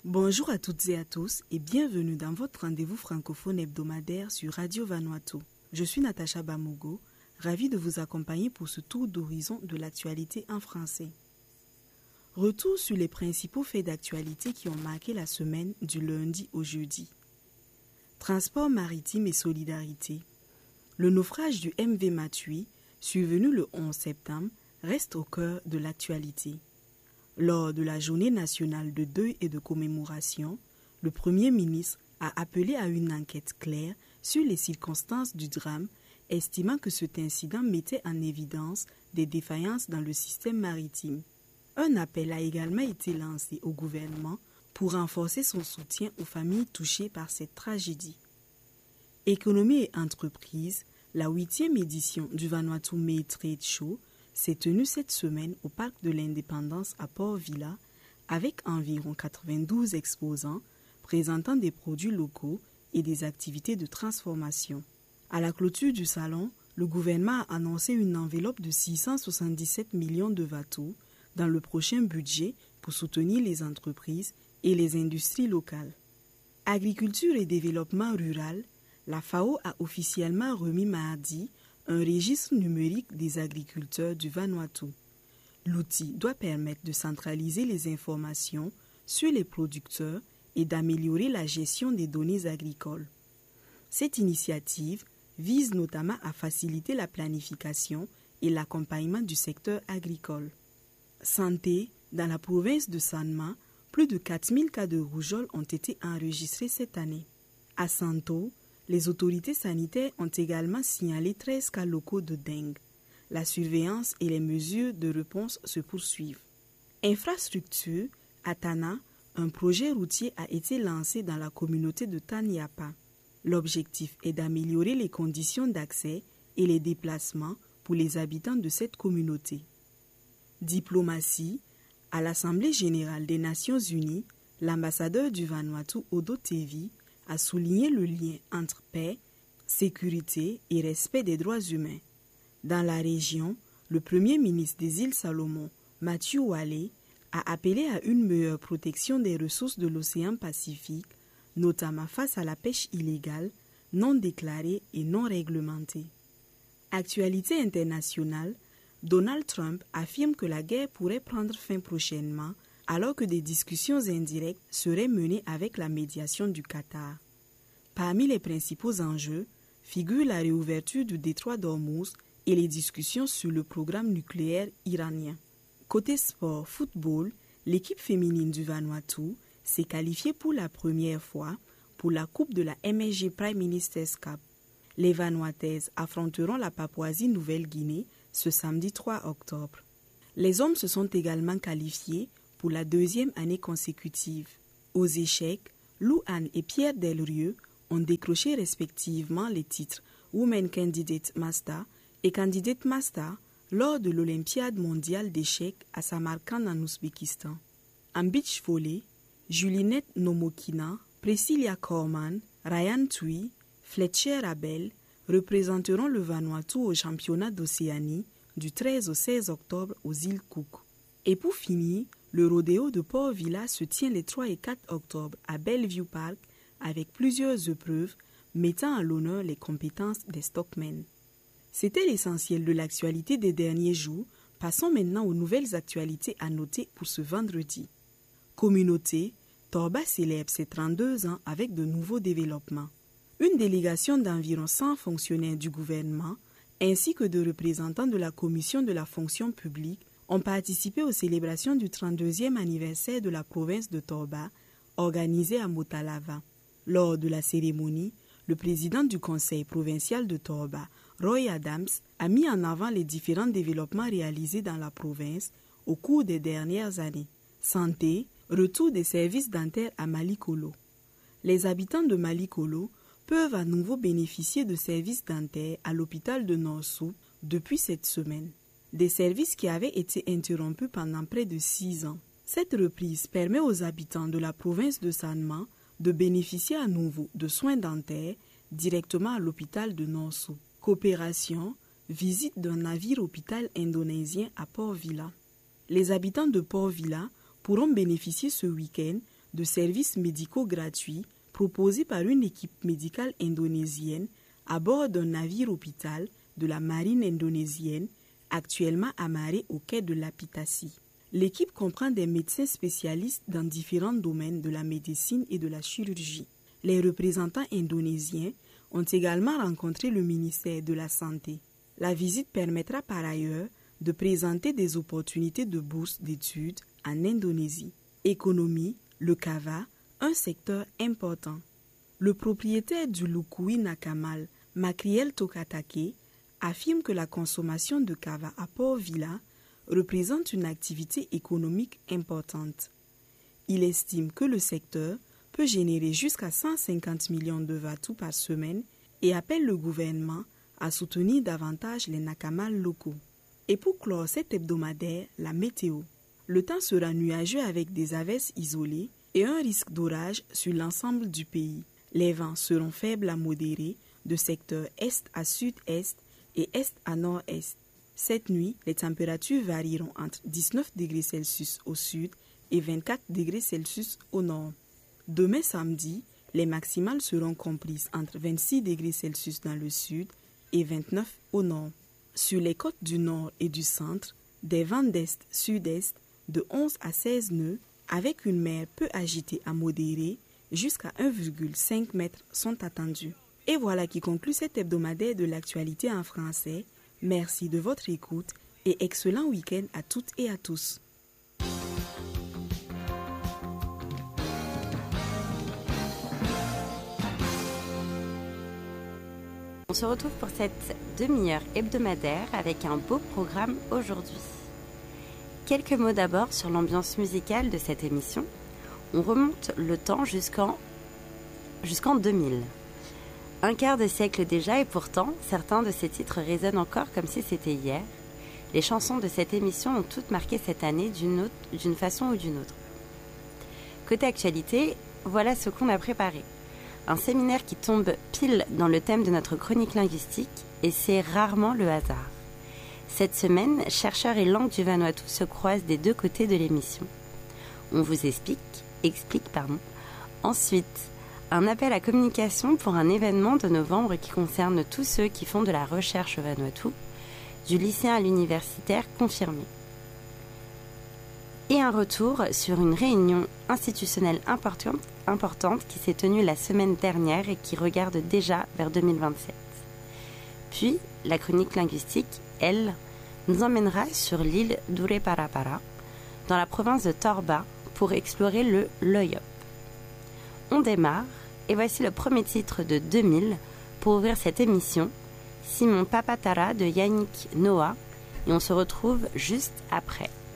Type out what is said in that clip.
Bonjour à toutes et à tous et bienvenue dans votre rendez-vous francophone hebdomadaire sur Radio Vanuatu. Je suis Natacha Bamogo, ravie de vous accompagner pour ce tour d'horizon de l'actualité en français. Retour sur les principaux faits d'actualité qui ont marqué la semaine du lundi au jeudi. Transport maritime et solidarité. Le naufrage du MV Matui, survenu le 11 septembre, reste au cœur de l'actualité. Lors de la journée nationale de deuil et de commémoration, le Premier ministre a appelé à une enquête claire sur les circonstances du drame, estimant que cet incident mettait en évidence des défaillances dans le système maritime. Un appel a également été lancé au gouvernement pour renforcer son soutien aux familles touchées par cette tragédie. Économie et entreprise, la 8e édition du Vanuatu May Trade Show s'est tenue cette semaine au Parc de l'Indépendance à Port-Vila avec environ 92 exposants présentant des produits locaux et des activités de transformation. À la clôture du salon, le gouvernement a annoncé une enveloppe de 677 millions de vatous dans le prochain budget pour soutenir les entreprises et les industries locales. Agriculture et développement rural, la FAO a officiellement remis mardi un registre numérique des agriculteurs du Vanuatu. L'outil doit permettre de centraliser les informations sur les producteurs et d'améliorer la gestion des données agricoles. Cette initiative vise notamment à faciliter la planification et l'accompagnement du secteur agricole. Santé, dans la province de Sanma, plus de 4000 cas de rougeole ont été enregistrés cette année. À Santo, les autorités sanitaires ont également signalé 13 cas locaux de dengue. La surveillance et les mesures de réponse se poursuivent. Infrastructure, à Tana, un projet routier a été lancé dans la communauté de Tanyapa. L'objectif est d'améliorer les conditions d'accès et les déplacements pour les habitants de cette communauté. Diplomatie, à l'Assemblée générale des Nations unies, l'ambassadeur du Vanuatu, Odo Tevi, a souligné le lien entre paix, sécurité et respect des droits humains. Dans la région, le Premier ministre des îles Salomon, Mathieu Wale, a appelé à une meilleure protection des ressources de l'océan Pacifique, notamment face à la pêche illégale, non déclarée et non réglementée. Actualité internationale, Donald Trump affirme que la guerre pourrait prendre fin prochainement alors que des discussions indirectes seraient menées avec la médiation du Qatar. Parmi les principaux enjeux figurent la réouverture du détroit d'Ormuz et les discussions sur le programme nucléaire iranien. Côté sport, football, l'équipe féminine du Vanuatu s'est qualifiée pour la première fois pour la Coupe de la MSG Prime Minister's Cup. Les Vanuataises affronteront la Papouasie-Nouvelle-Guinée ce samedi 3 octobre. Les hommes se sont également qualifiés pour la 2e année consécutive. Aux échecs, Lou Anne et Pierre Delrieux ont décroché respectivement les titres Women Candidate Master et Candidate Master lors de l'Olympiade mondiale d'échecs à Samarkand en Ouzbékistan. En beach volley, Julinette Nomokina, Priscilla Korman, Ryan Tui, Fletcher Abel représenteront le Vanuatu au championnat d'Océanie du 13 au 16 octobre aux îles Cook. Et pour finir, le rodéo de Port-Vila se tient les 3 et 4 octobre à Bellevue Park avec plusieurs épreuves mettant en l'honneur les compétences des stockmen. C'était l'essentiel de l'actualité des derniers jours. Passons maintenant aux nouvelles actualités à noter pour ce vendredi. Communauté, Torba célèbre ses 32 ans avec de nouveaux développements. Une délégation d'environ 100 fonctionnaires du gouvernement ainsi que de représentants de la Commission de la fonction publique ont participé aux célébrations du 32e anniversaire de la province de Torba, organisée à Motalava. Lors de la cérémonie, le président du conseil provincial de Torba, Roy Adams, a mis en avant les différents développements réalisés dans la province au cours des dernières années. Santé, retour des services dentaires à Malikolo. Les habitants de Malikolo peuvent à nouveau bénéficier de services dentaires à l'hôpital de Nord-Soup depuis cette semaine. Des services qui avaient été interrompus pendant près de 6 ans. Cette reprise permet aux habitants de la province de Sanma de bénéficier à nouveau de soins dentaires directement à l'hôpital de Nord-Soup. Coopération, visite d'un navire-hôpital indonésien à Port-Vila. Les habitants de Port-Vila pourront bénéficier ce week-end de services médicaux gratuits proposés par une équipe médicale indonésienne à bord d'un navire hôpital de la marine indonésienne, actuellement amarré au quai de Lapitasi. L'équipe comprend des médecins spécialistes dans différents domaines de la médecine et de la chirurgie. Les représentants indonésiens ont également rencontré le ministère de la Santé. La visite permettra par ailleurs de présenter des opportunités de bourse d'études en Indonésie. Économie, le kava, un secteur important. Le propriétaire du Lukui Nakamal, Makriel Tokatake, affirme que la consommation de kava à Port Vila représente une activité économique importante. Il estime que le secteur peut générer jusqu'à 150 millions de vatous par semaine et appelle le gouvernement à soutenir davantage les nakamas locaux. Et pour clore cet hebdomadaire, la météo. Le temps sera nuageux avec des averses isolées et un risque d'orage sur l'ensemble du pays. Les vents seront faibles à modérés de secteur est à sud-est et est à nord-est. Cette nuit, les températures varieront entre 19 degrés Celsius au sud et 24 degrés Celsius au nord. Demain samedi, les maximales seront comprises entre 26 degrés Celsius dans le sud et 29 au nord. Sur les côtes du nord et du centre, des vents d'est-sud-est de 11 à 16 nœuds avec une mer peu agitée à modérée jusqu'à 1,5 m sont attendus. Et voilà qui conclut cet hebdomadaire de l'actualité en français. Merci de votre écoute et excellent week-end à toutes et à tous. On se retrouve pour cette demi-heure hebdomadaire avec un beau programme aujourd'hui. Quelques mots d'abord sur l'ambiance musicale de cette émission. On remonte le temps jusqu'en 2000. Un quart de siècle déjà et pourtant, certains de ces titres résonnent encore comme si c'était hier. Les chansons de cette émission ont toutes marqué cette année d'une façon ou d'une autre. Côté actualité, voilà ce qu'on a préparé. Un séminaire qui tombe pile dans le thème de notre chronique linguistique et c'est rarement le hasard. Cette semaine, chercheurs et langues du Vanuatu se croisent des deux côtés de l'émission. On vous explique. Ensuite, un appel à communication pour un événement de novembre qui concerne tous ceux qui font de la recherche au Vanuatu, du lycéen à l'universitaire confirmé. Et un retour sur une réunion institutionnelle importante qui s'est tenue la semaine dernière et qui regarde déjà vers 2027. Puis, la chronique linguistique, elle, nous emmènera sur l'île d'Ureparapara, dans la province de Torba, pour explorer le Loyop. On démarre, et voici le premier titre de 2000 pour ouvrir cette émission, Simon Papatara de Yannick Noah, et on se retrouve juste après.